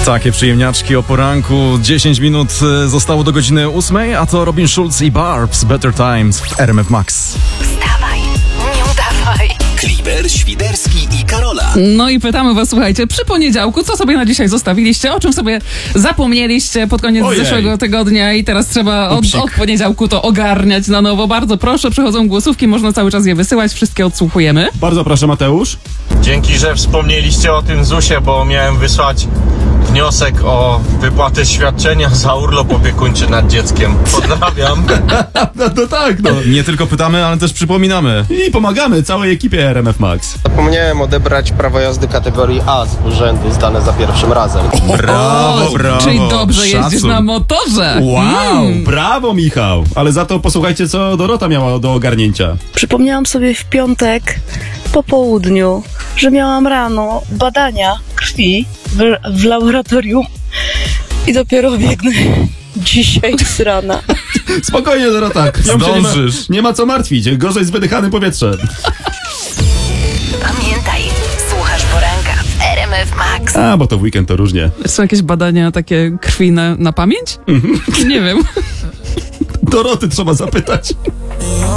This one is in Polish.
Takie przyjemniaczki o poranku. 10 minut zostało do godziny 8, a to Robin Schulz i Barbs Better Times w RMF Max. Wstawaj, nie udawaj. Kliber, Świderski i Karola. No i pytamy was, słuchajcie, przy poniedziałku, co sobie na dzisiaj zostawiliście, o czym sobie zapomnieliście pod koniec zeszłego tygodnia i teraz trzeba od poniedziałku to ogarniać na nowo. Bardzo proszę, przychodzą głosówki, można cały czas je wysyłać, wszystkie odsłuchujemy. Bardzo proszę, Mateusz. Dzięki, że wspomnieliście o tym ZUS-ie, bo miałem wysłać wniosek o wypłatę świadczenia za urlop opiekuńczy nad dzieckiem. Pozdrawiam. No tak, no. Nie tylko pytamy, ale też przypominamy. I pomagamy całej ekipie RMF Max. Zapomniałem odebrać prawo jazdy kategorii A z urzędu zdane za pierwszym razem. Brawo, brawo. Czyli dobrze jeździsz Szacun. na motorze. Wow, brawo, Michał. Ale za to posłuchajcie, co Dorota miała do ogarnięcia. Przypomniałam sobie w piątek po południu, że miałam rano badania krwi w laboratorium i dopiero biegnę dzisiaj z rana. Spokojnie, Dorota. Zdążysz. Nie ma co martwić. Gorzej z wydychanym powietrzem. Pamiętaj, słuchasz poranka w RMF Max. A, bo to w weekend to różnie. Są jakieś badania takie krwi na pamięć? Nie wiem. Doroty trzeba zapytać.